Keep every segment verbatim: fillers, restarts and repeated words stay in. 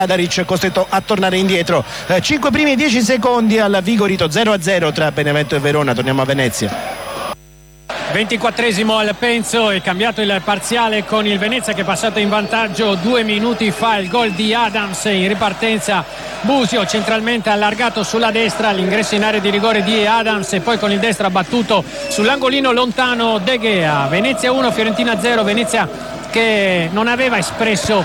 Adaric costretto a tornare indietro. eh, cinque primi dieci secondi al Vigorito, zero a zero tra Benevento e Verona. Torniamo a Venezia. ventiquattresimo al Penzo, è cambiato il parziale con il Venezia che è passato in vantaggio due minuti fa. Il gol di Adams in ripartenza, Busio centralmente allargato sulla destra, l'ingresso in area di rigore di Adams e poi con il destro ha battuto sull'angolino lontano De Gea. Venezia uno, Fiorentina zero. Venezia che non aveva espresso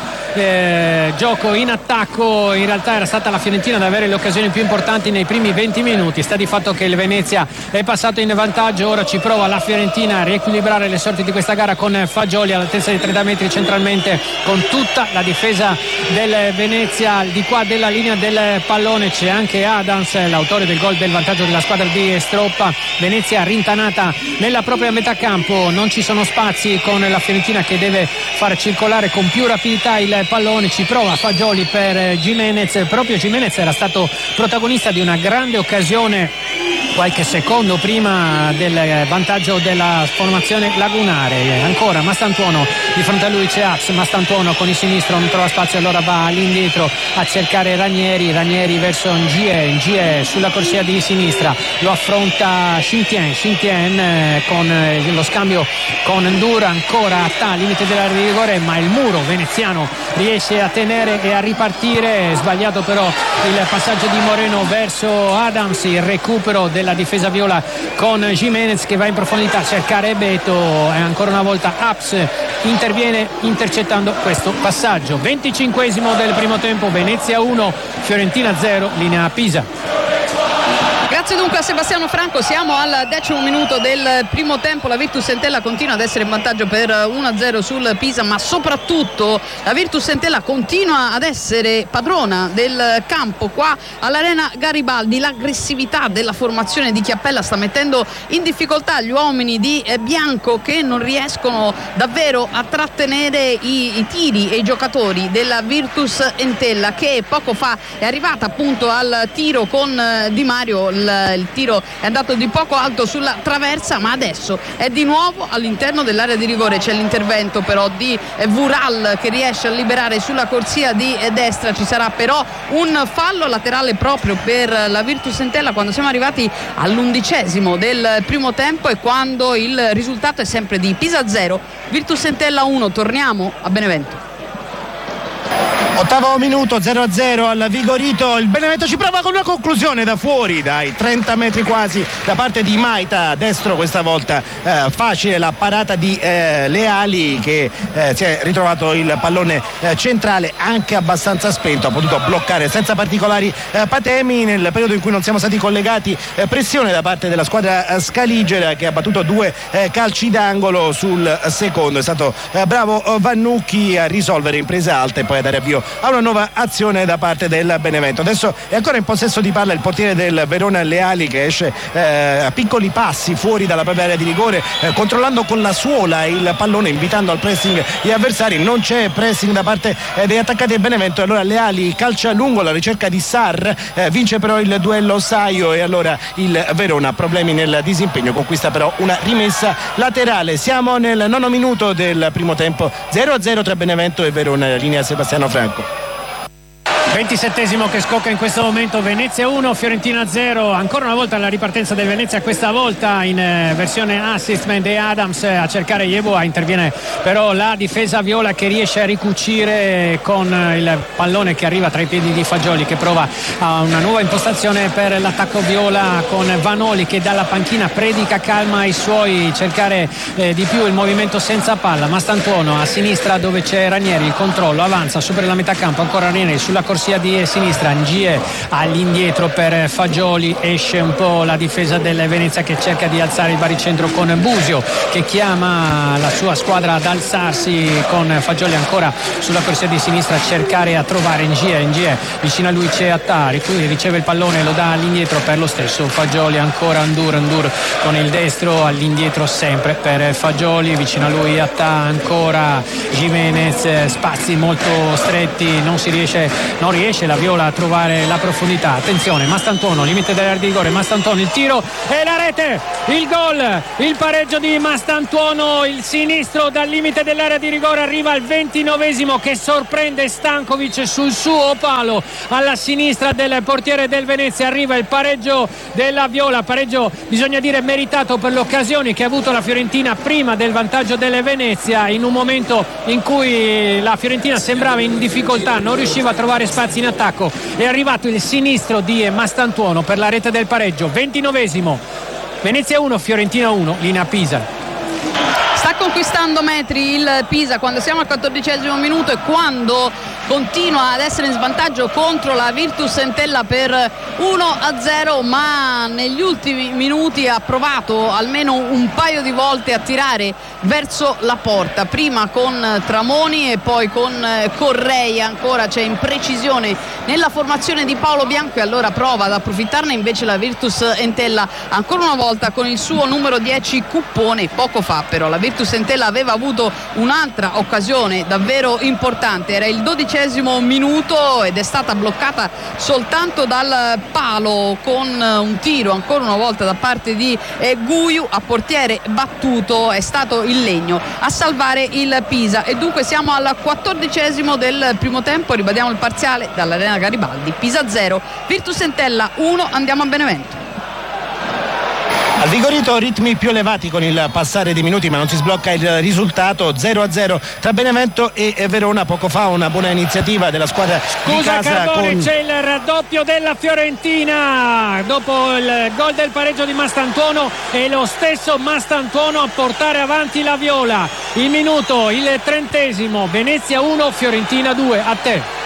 eh, gioco in attacco, in realtà era stata la Fiorentina ad avere le occasioni più importanti nei primi venti minuti. Sta di fatto che il Venezia è passato in vantaggio, ora ci prova la Fiorentina a riequilibrare le sorti di questa gara con Fagioli all'altezza di trenta metri centralmente con tutta la difesa del Venezia. Di qua della linea del pallone c'è anche Adams, l'autore del gol del vantaggio della squadra di Stroppa. Venezia rintanata nella propria metà campo, non ci sono spazi con la Fiorentina che deve far circolare con più rapidità il pallone. Ci prova Fagioli per Gimenez, proprio Gimenez era stato protagonista di una grande occasione qualche secondo prima del vantaggio della formazione lagunare. Ancora Mastantuono, di fronte a lui c'è Ax, Mastantuono con il sinistro non trova spazio, allora va all'indietro a cercare Ranieri, Ranieri verso Ngie, Ngie sulla corsia di sinistra, lo affronta Xintien, Xintien eh, con eh, lo scambio con Ndura, ancora a limite della rigore, ma il muro veneziano riesce a tenere e a ripartire. Sbagliato però il passaggio di Moreno verso Adams, il recupero della difesa viola con Gimenez che va in profondità a cercare Beto e ancora una volta Aps interviene intercettando questo passaggio. venticinquesimo del primo tempo, Venezia uno, Fiorentina zero, linea Pisa. Grazie dunque a Sebastiano Franco, siamo al decimo minuto del primo tempo, la Virtus Entella continua ad essere in vantaggio per uno a zero sul Pisa, ma soprattutto la Virtus Entella continua ad essere padrona del campo qua all'Arena Garibaldi. L'aggressività della formazione di Chiappella sta mettendo in difficoltà gli uomini di Bianco che non riescono davvero a trattenere i, i tiri e i giocatori della Virtus Entella, che poco fa è arrivata appunto al tiro con Di Mario. Il, il tiro è andato di poco alto sulla traversa, ma adesso è di nuovo all'interno dell'area di rigore. C'è l'intervento però di Vural che riesce a liberare sulla corsia di destra. Ci sarà però un fallo laterale proprio per la Virtus Entella quando siamo arrivati all'undicesimo del primo tempo e quando il risultato è sempre di Pisa zero, Virtus Entella uno. Torniamo a Benevento. Ottavo minuto, zero a zero al Vigorito. Il Benevento ci prova con una conclusione da fuori, dai trenta metri quasi, da parte di Maita, destro questa volta. Eh, facile la parata di eh, Leali che eh, si è ritrovato il pallone eh, centrale anche abbastanza spento, ha potuto bloccare senza particolari eh, patemi. Nel periodo in cui non siamo stati collegati, eh, pressione da parte della squadra eh, scaligera che ha battuto due eh, calci d'angolo sul secondo. È stato eh, bravo eh, Vannucchi a risolvere in presa alta e poi a dare avvio a una nuova azione da parte del Benevento. Adesso è ancora in possesso di palla il portiere del Verona Leali che esce eh, a piccoli passi fuori dalla propria area di rigore, eh, controllando con la suola il pallone, invitando al pressing gli avversari. Non c'è pressing da parte eh, degli attaccanti del Benevento, allora Leali calcia a lungo alla ricerca di Sarr, eh, vince però il duello Saio e allora il Verona ha problemi nel disimpegno, conquista però una rimessa laterale. Siamo nel nono minuto del primo tempo, zero a zero tra Benevento e Verona, linea Sebastiano Franco. ventisettesimo che scocca in questo momento, Venezia uno, Fiorentina zero. Ancora una volta la ripartenza del Venezia, questa volta in eh, versione assistment e Adams eh, a cercare Yeboah, interviene però la difesa viola che riesce a ricucire con eh, il pallone che arriva tra i piedi di Fagioli, che prova a una nuova impostazione per l'attacco viola con Vanoli che dalla panchina predica calma ai suoi, cercare eh, di più il movimento senza palla. Mastantuono a sinistra dove c'è Ranieri, il controllo, avanza, supera la metà campo, ancora Ranieri sulla corsia di sinistra, Ngie all'indietro per Fagioli, esce un po' la difesa del Venezia che cerca di alzare il baricentro con Busio che chiama la sua squadra ad alzarsi, con Fagioli ancora sulla corsia di sinistra a cercare a trovare Ngie, Ngie vicino a lui c'è Attari, qui riceve il pallone, lo dà all'indietro per lo stesso Fagioli, ancora Ndur, Ndur con il destro all'indietro sempre per Fagioli, vicino a lui Attà, ancora Gimenez, spazi molto stretti, non si riesce non riesce la Viola a trovare la profondità. Attenzione, Mastantuono, limite dell'area di rigore, Mastantuono, il tiro e la rete, il gol, il pareggio di Mastantuono, il sinistro dal limite dell'area di rigore, arriva al ventinovesimo che sorprende Stankovic sul suo palo alla sinistra del portiere del Venezia. Arriva il pareggio della Viola, pareggio bisogna dire meritato per le occasioni che ha avuto la Fiorentina prima del vantaggio delle Venezia, in un momento in cui la Fiorentina sembrava in difficoltà, non riusciva a trovare spazi in attacco. È arrivato il sinistro di Mastantuono per la rete del pareggio. Ventinovesimo, Venezia uno, Fiorentina uno, linea Pisa. Sta conquistando metri il Pisa quando siamo al quattordicesimo minuto e quando continua ad essere in svantaggio contro la Virtus Entella per uno a zero, ma negli ultimi minuti ha provato almeno un paio di volte a tirare verso la porta, prima con Tramoni e poi con Correia. Ancora c'è imprecisione nella formazione di Paolo Bianco e allora prova ad approfittarne invece la Virtus Entella ancora una volta con il suo numero dieci Cuppone. Poco fa però la Virtus Entella aveva avuto un'altra occasione davvero importante, era il dodicesimo minuto ed è stata bloccata soltanto dal palo con un tiro ancora una volta da parte di eh, Guiu a portiere battuto. È stato il Legno a salvare il Pisa e dunque siamo al quattordicesimo del primo tempo. Ribadiamo il parziale dall'Arena Garibaldi: Pisa zero, Virtus Entella uno. Andiamo a Benevento. Al Vigorito ritmi più elevati con il passare dei minuti, ma non si sblocca il risultato. Zero a zero tra Benevento e Verona. Poco fa una buona iniziativa della squadra Scusa, di casa Carbone, con... c'è il raddoppio della Fiorentina dopo il gol del pareggio di Mastantuono, e lo stesso Mastantuono a portare avanti la Viola. Il minuto, il trentesimo, Venezia uno, Fiorentina due. A te.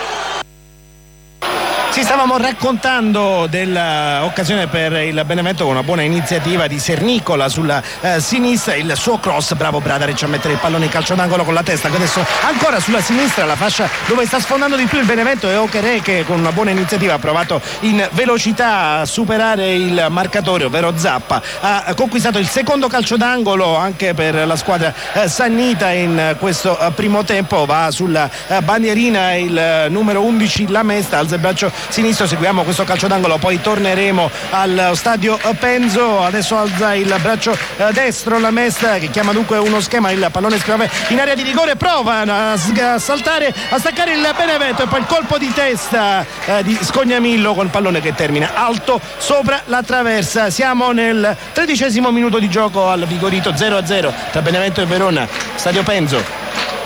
Sì, stavamo raccontando dell'occasione per il Benevento con una buona iniziativa di Sernicola sulla eh, sinistra, il suo cross, bravo Bradaric a mettere il pallone in calcio d'angolo con la testa. Adesso ancora sulla sinistra, la fascia dove sta sfondando di più il Benevento, e Okerè che con una buona iniziativa ha provato in velocità a superare il marcatore, ovvero Zappa. Ha conquistato il secondo calcio d'angolo anche per la squadra eh, sannita in questo eh, primo tempo. Va sulla eh, bandierina il eh, numero undici Lamesta, alza il braccio sinistro, seguiamo questo calcio d'angolo, poi torneremo al stadio Penzo. Adesso alza il braccio destro la Mesta che chiama dunque uno schema, il pallone scrive in area di rigore, prova a saltare, a staccare il Benevento, e poi il colpo di testa eh, di Scognamillo col pallone che termina alto sopra la traversa. Siamo nel tredicesimo minuto di gioco al Vigorito, zero a zero tra Benevento e Verona, stadio Penzo.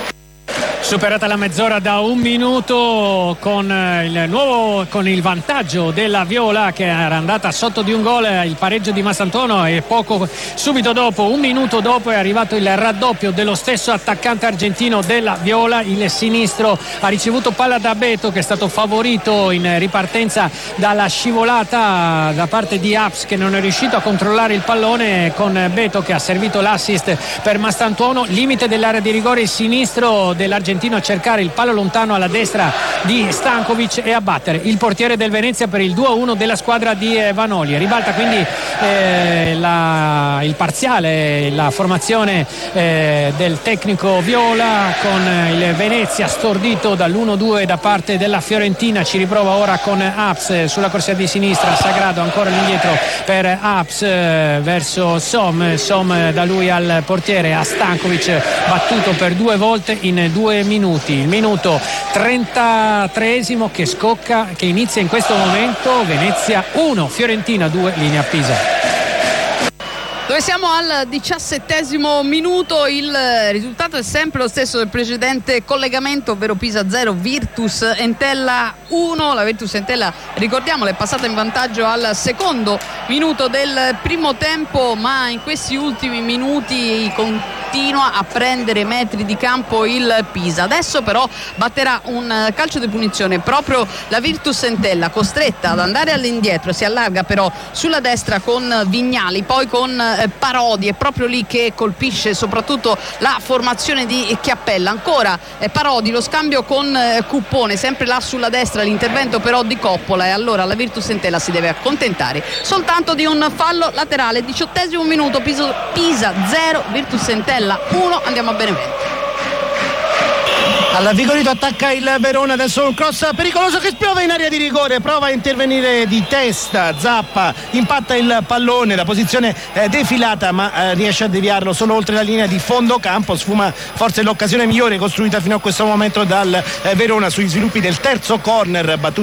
Superata la mezz'ora da un minuto con il nuovo con il vantaggio della Viola, che era andata sotto di un gol, il pareggio di Mastantuono, e poco subito dopo, un minuto dopo, è arrivato il raddoppio dello stesso attaccante argentino della Viola. Il sinistro ha ricevuto palla da Beto, che è stato favorito in ripartenza dalla scivolata da parte di Aps, che non è riuscito a controllare il pallone, con Beto che ha servito l'assist per Mastantuono. Limite dell'area di rigore, il sinistro dell'argentino a cercare il palo lontano alla destra di Stankovic e a battere il portiere del Venezia per il due a uno della squadra di Vanoli. Ribalta quindi eh, la, il parziale, la formazione eh, del tecnico Viola, con il Venezia stordito dall'uno due da parte della Fiorentina. Ci riprova ora con Aps sulla corsia di sinistra, Sagrado ancora all'indietro per Aps eh, verso Som, Som da lui al portiere, a Stankovic, battuto per due volte in due minuti. Il minuto trentatreesimo che scocca, che inizia in questo momento. Venezia uno, Fiorentina due, linea Pisa. Dove siamo al diciassettesimo minuto, il risultato è sempre lo stesso del precedente collegamento, ovvero Pisa zero, Virtus Entella uno. La Virtus Entella, ricordiamolo, è passata in vantaggio al secondo minuto del primo tempo, ma in questi ultimi minuti continua a prendere metri di campo il Pisa. Adesso però batterà un calcio di punizione proprio la Virtus Entella, costretta ad andare all'indietro. Si allarga però sulla destra con Vignali, poi con Parodi, è proprio lì che colpisce soprattutto la formazione di Chiappella. Ancora eh, Parodi, lo scambio con eh, Cuppone, sempre là sulla destra, l'intervento però di Coppola, e allora la Virtus Entella si deve accontentare soltanto di un fallo laterale. Diciottesimo minuto, Pisa zero, Virtus Entella uno. Andiamo a Benevento. Alla Vigorito attacca il Verona, adesso un cross pericoloso che spiove in area di rigore, prova a intervenire di testa Zappa, impatta il pallone, la posizione eh, defilata ma eh, riesce a deviarlo solo oltre la linea di fondo campo, sfuma forse l'occasione migliore costruita fino a questo momento dal eh, Verona sugli sviluppi del terzo corner battuto